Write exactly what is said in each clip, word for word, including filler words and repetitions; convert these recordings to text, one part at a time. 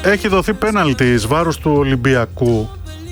έχει δοθεί πέναλτι εις βάρος του Ολυμπιακού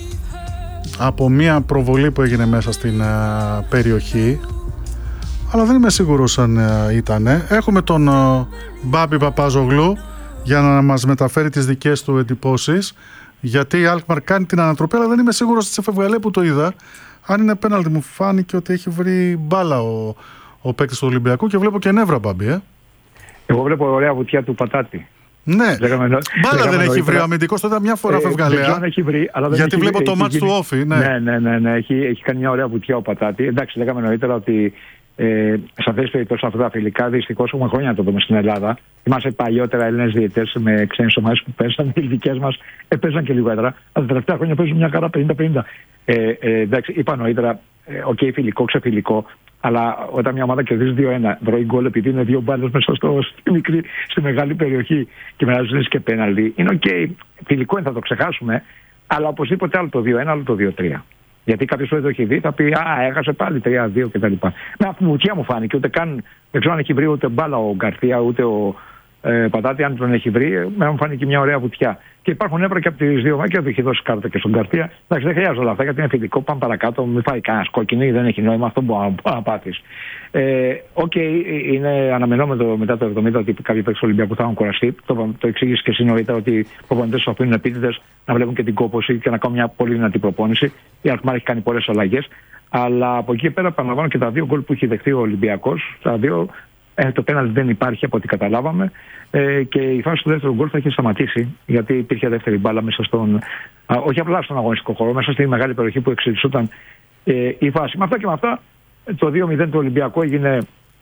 από μια προβολή που έγινε μέσα στην uh, περιοχή, αλλά δεν είμαι σίγουρος αν uh, ήτανε. Έχουμε τον uh, Μπάμπη Παπαζογλού για να μας μεταφέρει τις δικές του εντυπώσεις, γιατί η Αλκμαρ κάνει την ανατροπή, αλλά δεν είμαι σίγουρος στη Φευγαλέ που το είδα αν είναι πέναλτι. Μου φάνηκε ότι έχει βρει μπάλα ο, ο παίκτης του Ολυμπιακού και βλέπω και νεύρα, Μπάμπη. ε. Εγώ βλέπω ωραία βουτιά του Πατάτη. Ναι, λέγαμε, μπάλα λέγαμε δεν έχει νωρίτερα. βρει ο αμυντικός, το είδα μια φορά ε, Φευγαλέα. Δεν έχει βρει, αλλά δεν γιατί έχει, βλέπω έχει, το έχει, μάτς του Όφη. Ναι, ναι, ναι, ναι, ναι. Έχει, έχει κάνει μια ωραία βουτιά ο Πατάτη. Εντάξει, λέγαμε νωρίτερα ότι ε, σε αυτές τις περιπτώσεις αυτά τα φιλικά δυστυχώς έχουμε χρόνια να το δούμε στην Ελλάδα. Είμαστε παλιότερα Έλληνες διαιτητές με ξένες ομάδες που παίζαν, οι δικές μας έπαιζαν και λιγότερα. Αλλά τα τελευταία χρόνια παίζουν μια χαρά πενήντα πενήντα. Ε, ε, εντάξει, είπα νωρίτερα, οκ, okay, φιλικό, ξεφιλικό. Αλλά όταν μια ομάδα κερδίζει δύο ένα, βρει γκολ επειδή είναι δύο μπάλες μέσα στο, στη, μικρή, στη μεγάλη περιοχή και μετά ζεις και πέναλτι, είναι οκ. Okay. Φιλικό είναι, θα το ξεχάσουμε. Αλλά οπωσδήποτε άλλο το δύο ένα, άλλο το δύο τρία. Γιατί κάποιος που δεν το έχει δει θα πει α, έχασε πάλι τρία δύο κτλ. Με αυτή βουτιά μου φάνηκε, ούτε καν δεν ξέρω αν έχει βρει ούτε μπάλα ο Γκαρθία ούτε ο ε, Πατάτη, αν τον έχει βρει. Με μου φάνηκε μια ωραία βουτιά. Και υπάρχουν έβρα και από τις δύο μάκες, δεν έχει δώσει κάρτα και στον Γκαρθία. Εντάξει, δεν χρειάζεται όλα αυτά γιατί είναι φιλικό. Πάμε παρακάτω, μην φάει κανένα κόκκινη, δεν έχει νόημα, αυτό μπορεί να πάθει. Οκ, okay, είναι αναμενόμενο μετά το εβδομήντα ότι κάποιοι παίκτες του Ολυμπιακού θα έχουν κουραστεί. Το, το εξήγησε και εσύ νωρίτερα ότι οι προπονητές του αφήνουν επίτηδες να βλέπουν και την κόπωση και να κάνουν μια πολύ δυνατή προπόνηση. Η Αλκμάρ έχει κάνει πολλές αλλαγές. Αλλά από εκεί πέρα παραλαμβάνω και τα δύο γκολ που έχει δεχθεί ο Ολυμπιακός. Τα δύο, ε, το πέναλτι δεν υπάρχει από ό,τι καταλάβαμε. Ε, και η φάση του δεύτερου γκολ θα είχε σταματήσει γιατί υπήρχε δεύτερη μπάλα μέσα στον. Α, όχι απλά στον αγωνιστικό χώρο, μέσα στη μεγάλη περιοχή που εξελισσόταν ε, η φάση. Με αυτά και με αυτά, το δύο μηδέν του Ολυμπιακού έγινε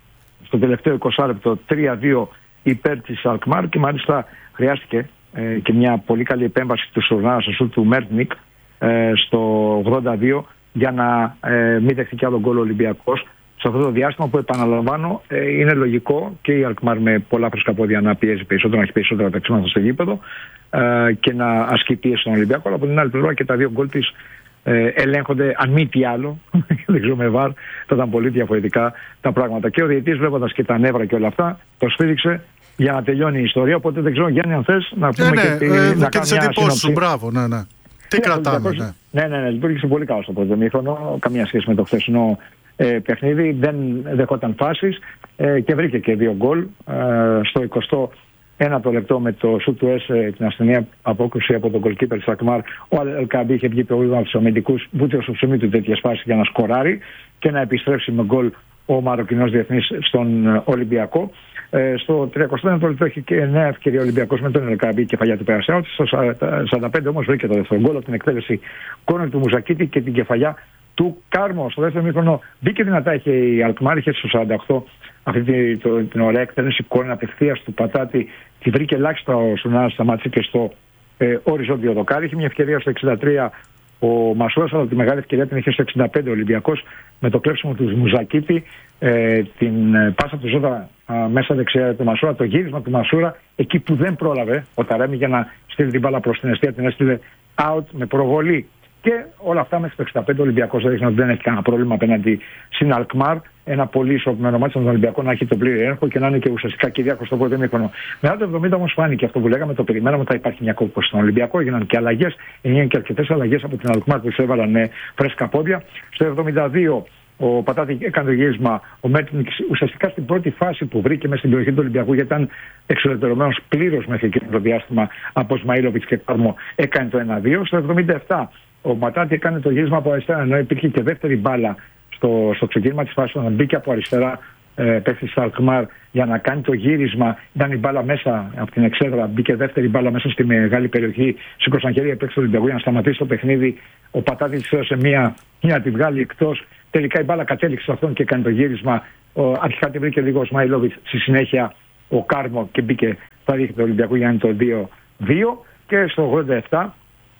στο τελευταίο είκοσι λεπτό τρία δύο υπέρ της Αλκμάρ και μάλιστα χρειάστηκε ε, και μια πολύ καλή επέμβαση του Σουρνάρα στο σουτ του Μέρτνικ ε, στο ογδόντα δύο για να ε, μην δεχτεί κι άλλο γκολ ο Ολυμπιακός. Σε αυτό το διάστημα που επαναλαμβάνω ε, είναι λογικό και η Αλκμάρ με πολλά φρέσκα πόδια να πιέζει περισσότερο, να έχει περισσότερα παίξματα στο γήπεδο ε, και να ασκεί πίεση στον Ολυμπιακό. Αλλά από την άλλη πλευρά και τα δύο γκολ της ε, ελέγχονται, αν μη τι άλλο, δεν ξέρω με βαρ, θα ήταν πολύ διαφορετικά τα πράγματα. Και ο διαιτητής, βλέποντας και τα νεύρα και όλα αυτά, το σφύριξε για να τελειώνει η ιστορία. Οπότε δεν ξέρω, Γιάννη, αν θες να πούμε ναι, και, ναι, τη, ε, να και τις εντυπώσεις σου. Μπράβο, ναι, ναι. Τι κρατάμε, ναι. Ναι, ναι, ναι, λειτουργήσε πολύ καλά στο πρώτο ημίχρονο. Καμία σχέση με το χθεσινό ε, παιχνίδι. Δεν δεχόταν φάσεις ε, και βρήκε και δύο γκολ. Ε, στο εικοστό ένατο λεπτό με το σουτ του ΕΣ, την ασθενεία απόκρουση από τον goalkeeper της Αλκμάρ. Ο Ελκαμπή είχε βγει προηγούμενο από τους αμυντικούς, βούτυρο στο ψωμί του τέτοιες φάσεις για να σκοράρει και να επιστρέψει με γκολ ο Μαροκινός διεθνής στον Ολυμπιακό. Ε, στο τριακοστό ένατο λεπτό έχει και νέα ευκαιρία ο Ολυμπιακός με τον Ελκαμπή κεφαλιά του Περασέου. Στο σαράντα πέντε όμως βρήκε το δεύτερο γκολ, την εκτέλεση κόρνερ του Μουζακίτη και την κεφαλιά του Κάρμο. Στο δεύτερο μήχρονο μπήκε δυνατά, είχε η Αλκμάρ, είχε στο σαράντα οκτώ αυτή την, το, την ωραία εκτέλεση κόρνερ απευθείας του Πατάτη. Τη βρήκε ελάχιστα ο Σουνάς, σταμάτησε και στο ε, οριζόντιο δοκάρι. Είχε μια ευκαιρία στο εξήντα τρία ο Μασούρας, αλλά τη μεγάλη ευκαιρία την είχε στο εξήντα πέντε ο Ολυμπιακός με το κλέψιμο του Μουζακίτη, ε, την ε, πάσα του Ζώτα ε, μέσα δεξιά του Μασούρα, το γύρισμα του Μασούρα εκεί που δεν πρόλαβε ο Ταρέμι για να στείλει την μπάλα προς την αιστεία, την έστειλε out με προβολή. Και όλα αυτά μέχρι το εξήντα πέντε ο Ολυμπιακός έδειχνε ότι δεν έχει κανένα πρόβλημα απέναντι στην Αλκμάρ. Ένα πολύ ισορροπημένο μάτι στον Ολυμπιακό να έχει το πλήρη έλεγχο και να είναι και ουσιαστικά κυρίαρχο στο πρώτο ημίχρονο. Μετά το εβδομήντα όμως φάνηκε αυτό που λέγαμε, το περιμέναμε ότι θα υπάρχει μια κόπωση στον Ολυμπιακό. Έγιναν και αλλαγές, έγιναν και αρκετές αλλαγές από την Αλκμάρ που του έβαλαν ε, φρέσκα πόδια. Στο εβδομήντα δύο ο Πατάτη έκανε το γύρισμα, ο Μέρτινγκ ουσιαστικά στην πρώτη φάση που βρήκε μέσα στην περιοχή του Ολυμπιακού, γιατί ήταν εξωτερωμένος πλήρως μέχρι εκείνο το διάστημα από Σμαΐλοβιτς και Κάρμο, έκανε το ένα δύο. Στο εβδομήντα επτά ο Πατάτη έκανε το γύρισμα από αριστερά, ενώ υπήρχε και δεύτερη μπάλα στο, στο ξεκίνημα της φάσης, όταν μπήκε από αριστερά ε, παίχτη της Αλκμάρ για να κάνει το γύρισμα. Ήταν η μπάλα μέσα από την εξέδρα, μπήκε δεύτερη μπάλα μέσα στη μεγάλη περιοχή. Σήκωσαν χέρια παίχτη του Ολυμπιακού για να σταματήσει το παιχνίδι. Ο Πατάτης της έδωσε μία, μία να τη βγάλει εκτός. Τελικά η μπάλα κατέληξε σε αυτόν και έκανε το γύρισμα. Ο, αρχικά τη βρήκε λίγο ο Σμαΐλοβιτς, στη συνέχεια ο Κάρμο και μπήκε στα δίχτυα του Ολυμπιακού για να είναι το δύο δύο. Και στο ογδόντα επτά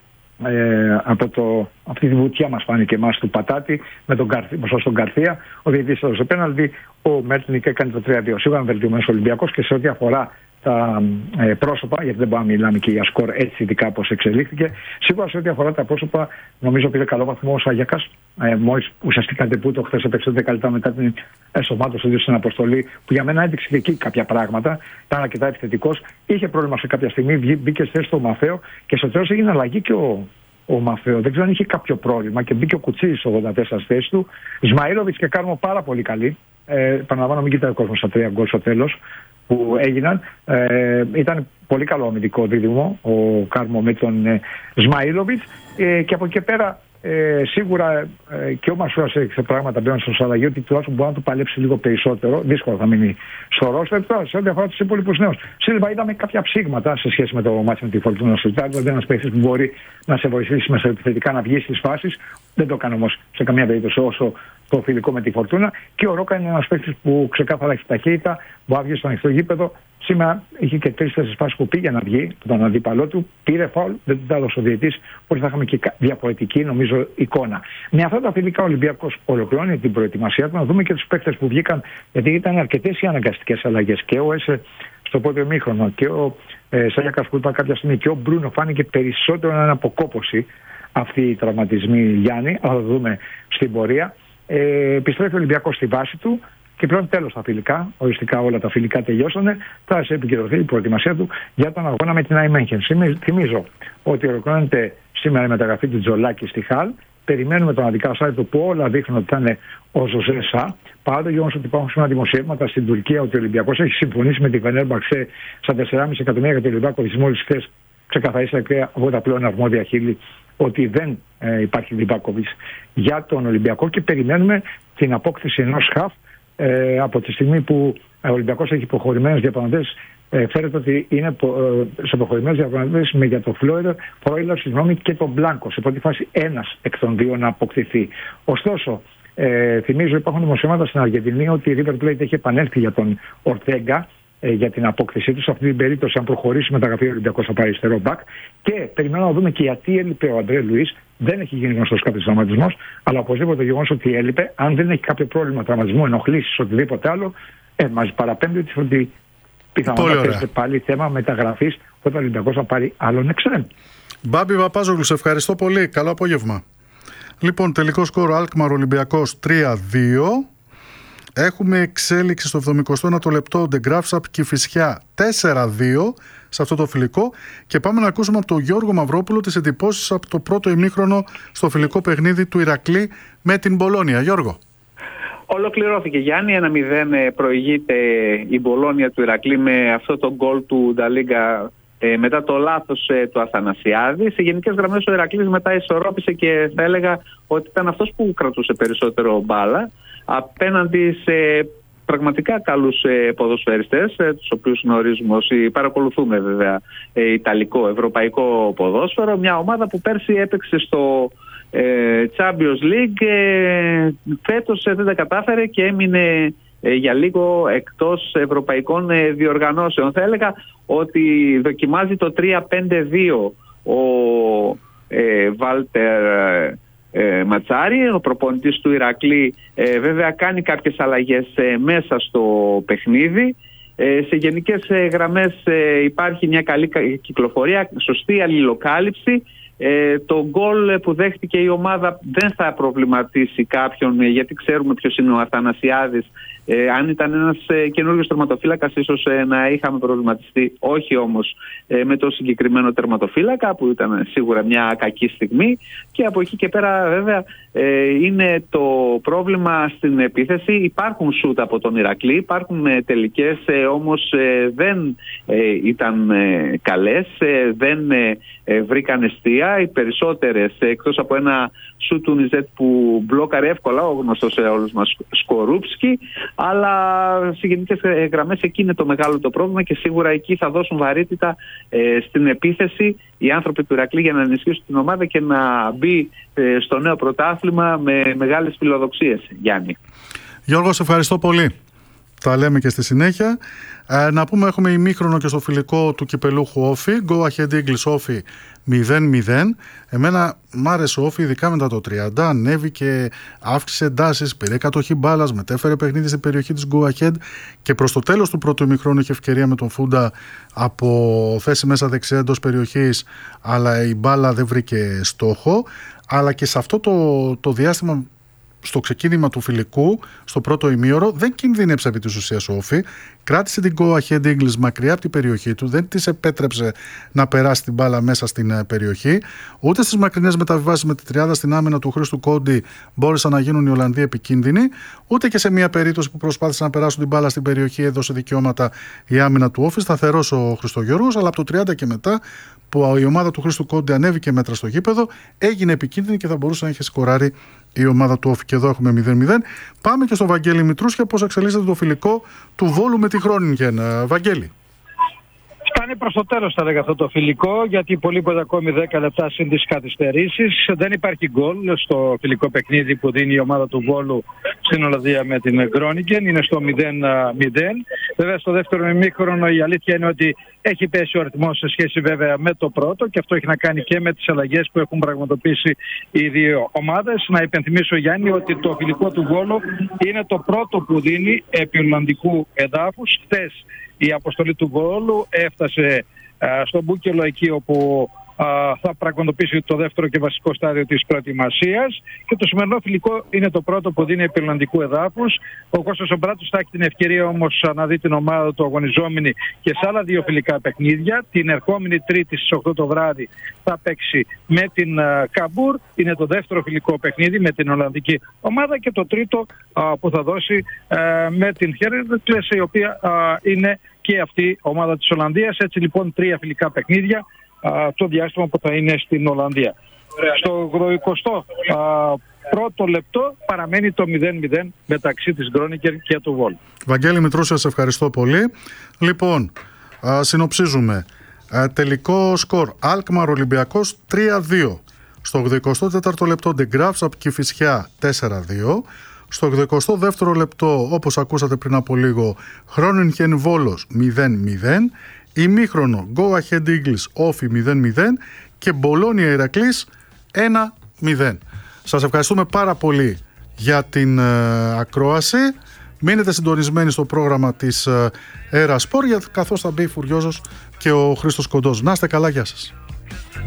Ε, από το, αυτή τη βουτιά μας φάνηκε εμάς του Πατάτη με τον Καρθία, στον Καρθία. Ο διαιτητής έδωσε πέναλτι, ο Μέρτινικ έκανε το τρία δύο. Σίγουρα βελτιωμένος Ολυμπιακός και σε ό,τι αφορά τα ε, πρόσωπα, γιατί δεν μπορούμε να μιλάμε και για σκορ έτσι ειδικά όπως εξελίχθηκε. Σίγουρα σε ό,τι αφορά τα πρόσωπα, νομίζω πήρε καλό βαθμό ο Σάγιακας. Ε, Μόλις ουσιαστικά ντεπούτο, χθες έπαιξε δέκα λεπτά μετά την ενσωμάτωση του στην αποστολή, που για μένα έδειξε και εκεί κάποια πράγματα. Ήταν αρκετά επιθετικός. Είχε πρόβλημα σε κάποια στιγμή, μπήκε στη θέση του Μαθαίο και στο τέλος έγινε αλλαγή και ο, ο Μαθαίο. Δεν ξέρω αν είχε κάποιο πρόβλημα και μπήκε ο Κουτσίδης στο ογδόντα τέσσερα στη θέση του. Ισμαήλοβιτς και Κάρμο πάρα πολύ καλή. Ε, Παναλαμβάνω, μην κοιτάει ο κόσμος στα τρία γκολ στο τέλος που έγιναν. Ε, ήταν πολύ καλό αμυντικό δίδυμο ο Κάρμο με τον ε, Ισμαήλοβιτς ε, και από εκεί πέρα ε, σίγουρα ε, και ο Μασούρας έχει πράγματα πλέον στο Σαλαγί ότι τουλάχιστον μπορεί να του παλέψει λίγο περισσότερο. Δύσκολο θα μείνει στο ρόστερ. Τώρα σε ό,τι αφορά τους υπόλοιπους νέους, Σίλβα, είδαμε κάποια ψήγματα σε σχέση με το μάτι με τη Φορτούνα Σιλτάρ. Δηλαδή ένας παίκτης που μπορεί να σε βοηθήσει μεσοεπιθετικά να βγει στις φάσεις. Δεν το κάνει όμως σε καμία περίπτωση όσο το φιλικό με τη Φορτούνα. Και ο Ρόκα είναι ένας παίκτης που ξεκάθαρα έχει ταχύτητα, μπορεί να βγει στο ανοιχτό γήπεδο. Σήμερα είχε και τρεις-τέσσερις φάσεις που πήγε να βγει τον αντίπαλό του, πήρε φάουλ, δεν του τα έδωσε ο διαιτητής, οπότε θα είχαμε και διαφορετική νομίζω εικόνα. Με αυτά τα φιλικά ο Ολυμπιακός ολοκληρώνει την προετοιμασία του. Να δούμε και τους παίκτες που βγήκαν, γιατί ήταν αρκετές οι αναγκαστικές αλλαγές. Και ο Έσε στο πρώτο ημίχρονο και ο ε, Σάγιακας που είπα κάποια στιγμή και ο Μπρούνο φάνηκε περισσότερο να είναι αποκόπωση αυτοί οι τραυματισμοί, Γιάννη, αλλά θα δούμε στην πορεία. Ε, επιστρέφει ο Ολυμπιακός στη βάση του. Και πλέον τέλος τα φιλικά, οριστικά όλα τα φιλικά τελειώσανε. Θα σε επικεντρωθεί η προετοιμασία του για τον αγώνα με την Αϊμένχεν. Θυμίζω ότι ολοκληρώνεται σήμερα η μεταγραφή του Τζολάκη στη Χαλ. Περιμένουμε τον αντικαταστάτη του που όλα δείχνουν ότι θα είναι ο Ζωζέ Σα. Παρά το γεγονός ότι υπάρχουν σήμερα δημοσιεύματα στην Τουρκία ότι ο Ολυμπιακός έχει συμφωνήσει με την Φενέρμπαξε στα τέσσερα κόμμα πέντε εκατομμύρια για τον Ολυμπιακό, της μόλις χθες ξεκαθαρίσατε και από τα πλέον αρμόδια χείλη ότι δεν ε, υπάρχει Λιμπάκοβιτς για τον Ολυμπιακό και περιμένουμε την απόκτηση ενός χαφ. Ε, από τη στιγμή που ο Ολυμπιακός έχει προχωρημένες διαπραγματεύσεις, ε, φέρεται ότι είναι ε, σε προχωρημένες διαπραγματεύσεις με για το Φλόιλερ, Φρόιλερ, συγγνώμη, και τον Μπλάνκο. Σε πρώτη φάση ένας εκ των δύο να αποκτηθεί. Ωστόσο, ε, θυμίζω υπάρχουν δημοσιεύματα στην Αργεντινή ότι η River Plate έχει επανέλθει για τον Ορτέγκα ε, για την απόκτησή του. Σε αυτή την περίπτωση, αν προχωρήσει μεταγραφή ο Ολυμπιακός θα πάρει αριστερό μπακ. Και περιμένουμε να δούμε και γιατί έλειπε ο Αντρέ Λουίς. Δεν έχει γίνει γνωστός κάποιος τραυματισμός, αλλά οπωσδήποτε το γεγονός ότι έλειπε, αν δεν έχει κάποιο πρόβλημα τραυματισμού, ενοχλήσεις, οτιδήποτε άλλο, ε, μας παραπέμπει ότι πιθανότατα παίζεται πάλι θέμα μεταγραφής όταν ο Ολυμπιακός θα πάρει άλλον εξτρέμ. Μπάμπη Παπάζογλου, σε ευχαριστώ πολύ. Καλό απόγευμα. Λοιπόν, τελικό σκορ Αλκμαρ Ολυμπιακός τρία δύο. Έχουμε εξέλιξη στο εβδομηκοστό ένατο λεπτό Ντεγκράφσαπ και Κηφισιά τέσσερα δύο σε αυτό το φιλικό και πάμε να ακούσουμε από τον Γιώργο Μαυρόπουλο τις εντυπώσεις από το πρώτο ημίχρονο στο φιλικό παιχνίδι του Ηρακλή με την Μπολόνια. Γιώργο. Ολοκληρώθηκε, Γιάννη, ένα μηδέν προηγείται η Μπολόνια του Ηρακλή με αυτό το γκολ του Νταλίγκα ε, μετά το λάθος ε, του Αθανασιάδη. Σε γενικές γραμμές ο Ηρακλής μετά ισορρόπησε και θα έλεγα ότι ήταν αυτός που κρατούσε περισσότερο μπάλα απέναντι σε πραγματικά καλούς ε, ποδοσφαιριστές, ε, τους οποίους γνωρίζουμε όσοι παρακολουθούμε βέβαια ε, ιταλικό, ευρωπαϊκό ποδόσφαιρο. Μια ομάδα που πέρσι έπαιξε στο ε, Champions League, ε, φέτος ε, δεν τα κατάφερε και έμεινε ε, για λίγο εκτός ευρωπαϊκών ε, διοργανώσεων. Θα έλεγα ότι δοκιμάζει το τρία πέντε δύο ο ε, Βάλτερ ε, Ματσάρη, ο προπονητής του Ηρακλή. ε, βέβαια κάνει κάποιες αλλαγές ε, μέσα στο παιχνίδι. Ε, σε γενικές ε, γραμμές ε, υπάρχει μια καλή κυκλοφορία, σωστή αλληλοκάλυψη. Ε, το γκολ που δέχτηκε η ομάδα δεν θα προβληματίσει κάποιον, γιατί ξέρουμε ποιος είναι ο Αθανασιάδης. Ε, αν ήταν ένας ε, καινούριος τερματοφύλακας ίσως ε, να είχαμε προβληματιστεί, όχι όμως ε, με το συγκεκριμένο τερματοφύλακα που ήταν σίγουρα μια κακή στιγμή. Και από εκεί και πέρα βέβαια ε, είναι το πρόβλημα στην επίθεση. Υπάρχουν σούτ από τον Ηρακλή, υπάρχουν ε, τελικές, ε, όμως ε, δεν ε, ήταν ε, καλές, ε, δεν ε, ε, βρήκαν εστία. Οι περισσότερες, ε, εκτός από ένα σούτ του Νιζέτ που μπλόκαρε εύκολα, ο γνωστός σε όλους μας Σκορούπσκι, αλλά σε γενικές γραμμές εκεί είναι το μεγάλο το πρόβλημα και σίγουρα εκεί θα δώσουν βαρύτητα ε, στην επίθεση οι άνθρωποι του Ηρακλή για να ενισχύσουν την ομάδα και να μπει ε, στο νέο πρωτάθλημα με μεγάλες φιλοδοξίες. Γιάννη. Γιώργο, σε ευχαριστώ πολύ. Τα λέμε και στη συνέχεια. Ε, να πούμε έχουμε ημίχρονο και στο φιλικό του κυπελούχου Όφη. Go Ahead Eagles Όφη μηδέν μηδέν. Εμένα μ' άρεσε ο Όφη, ειδικά μετά το τριάντα. Ανέβηκε, αύξησε εντάσεις, πήρε κατοχή μπάλας, μετέφερε παιχνίδι στην περιοχή της Go Ahead και προς το τέλος του πρώτου ημιχρόνου είχε ευκαιρία με τον Φούντα από θέση μέσα δεξιά εντός περιοχής, αλλά η μπάλα δεν βρήκε στόχο. Αλλά και σε αυτό το, το διάστημα, στο ξεκίνημα του φιλικού, στο πρώτο ημίωρο, δεν κινδύνεψε επί της ουσίας ο Όφη. Κράτησε την Go Ahead Eagles μακριά από την περιοχή του, δεν της επέτρεψε να περάσει την μπάλα μέσα στην περιοχή. Ούτε στις μακρινές μεταβιβάσεις με τη τριάδα στην άμυνα του Χρήστου Κόντι μπόρεσαν να γίνουν οι Ολλανδοί επικίνδυνοι. Ούτε και σε μια περίπτωση που προσπάθησαν να περάσουν την μπάλα στην περιοχή έδωσε δικαιώματα η άμυνα του Όφη. Σταθερός ο Χριστογιώργος, αλλά από το τριάντα και μετά, που η ομάδα του Χρήστου Κόντι ανέβηκε μέτρα στο γήπεδο, έγινε επικίνδυνη και θα μπορούσε να έχει σκοράρει η ομάδα του Όφη. Και εδώ έχουμε μηδέν μηδέν. Πάμε και στο Βαγγέλη Μητρούσια, πώς εξελίσσεται το φιλικό του Βόλου με τη Χρόνικεν. Βαγγέλη. Φτάνει προς το τέλος, θα λέγα, αυτό το φιλικό, γιατί υπολείπονται ακόμη δέκα λεπτά συν τις καθυστερήσεις. Δεν υπάρχει γκολ στο φιλικό παιχνίδι που δίνει η ομάδα του Βόλου στην Ολλανδία με την Γκρόνιγκεν. Είναι στο μηδέν μηδέν. Βέβαια, στο δεύτερο ημίχρονο η αλήθεια είναι ότι έχει πέσει ο αριθμός σε σχέση βέβαια με το πρώτο, και αυτό έχει να κάνει και με τις αλλαγές που έχουν πραγματοποιήσει οι δύο ομάδες. Να υπενθυμίσω, Γιάννη, ότι το φιλικό του Βόλου είναι το πρώτο που δίνει επί Ολλανδικού εδάφους. Χθες η αποστολή του Βόλου έφτασε α, στον Μπούκελο, εκεί όπου α, θα πραγματοποιήσει το δεύτερο και βασικό στάδιο της προετοιμασίας, και το σημερινό φιλικό είναι το πρώτο που δίνει επί Ολλανδικού εδάφους. Ο Κώστας Ομπράτος θα έχει την ευκαιρία όμως να δει την ομάδα του αγωνιζόμενη και σε άλλα δύο φιλικά παιχνίδια. Την ερχόμενη Τρίτη στις οκτώ το βράδυ θα παίξει με την α, Καμπούρ. Είναι το δεύτερο φιλικό παιχνίδι με την Ολλανδική ομάδα, και το τρίτο α, που θα δώσει α, με την Χέρκλες, η οποία α, είναι και αυτή ομάδα της Ολλανδίας. Έτσι λοιπόν τρία φιλικά παιχνίδια α, το διάστημα που θα είναι στην Ολλανδία. Στο ογδοηκοστό πρώτο λεπτό παραμένει το μηδέν μηδέν μεταξύ της Γκρόνιγκεν και του Βόλου. Βαγγέλη Μητρούσια, σε ευχαριστώ πολύ. Λοιπόν, α, συνοψίζουμε. Α, τελικό σκορ: Αλκμαρ Ολυμπιακός τρία δύο. Στο ογδοηκοστό τέταρτο λεπτό Ντεγκράφς από Κηφισιά τέσσερα δύο. Στο ογδοηκοστό δεύτερο λεπτό, όπως ακούσατε πριν από λίγο, Χρόνικεν Βόλος μηδέν μηδέν. Ημίχρονο Go Ahead Eagles Όφη μηδέν μηδέν και Μπολόνια Ηρακλής ένα μηδέν. Σας ευχαριστούμε πάρα πολύ για την ε, ακρόαση. Μείνετε συντονισμένοι στο πρόγραμμα της ε, Έρα Σπορ, καθώς θα μπει Φουριόζος και ο Χρήστος Κοντός. Να είστε καλά, γεια σας.